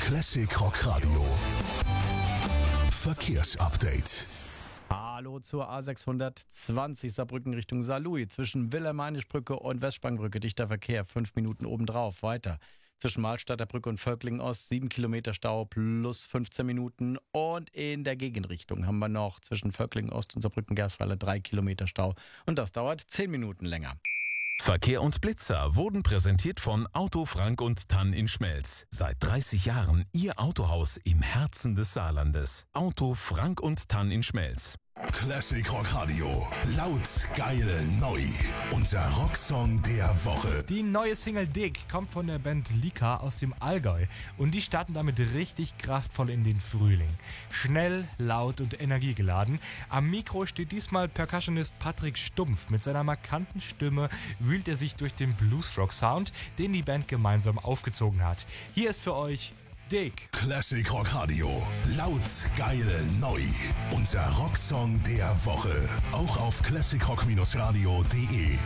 Classic Rock Radio. Verkehrsupdate. Hallo zur A620 Saarbrücken Richtung Saarlouis. Zwischen Wilhelm-Heinrich-Brücke und Westspangbrücke dichter Verkehr, 5 Minuten obendrauf. Weiter. Zwischen Mahlstadter Brücke und Völklingen Ost 7 Kilometer Stau plus 15 Minuten. Und in der Gegenrichtung haben wir noch zwischen Völklingen Ost und Saarbrücken-Gersweiler 3 Kilometer Stau. Und das dauert 10 Minuten länger. Verkehr und Blitzer wurden präsentiert von Auto Frank und Tann in Schmelz. Seit 30 Jahren Ihr Autohaus im Herzen des Saarlandes. Auto Frank und Tann in Schmelz. Classic Rock Radio. Laut, geil, neu. Unser Rocksong der Woche. Die neue Single Dick kommt von der Band Lika aus dem Allgäu und die starten damit richtig kraftvoll in den Frühling. Schnell, laut und energiegeladen. Am Mikro steht diesmal Percussionist Patrick Stumpf. Mit seiner markanten Stimme wühlt er sich durch den Bluesrock-Sound, den die Band gemeinsam aufgezogen hat. Hier ist für euch Dick. Classic Rock Radio. Laut, geil, neu. Unser Rocksong der Woche. Auch auf classicrock-radio.de.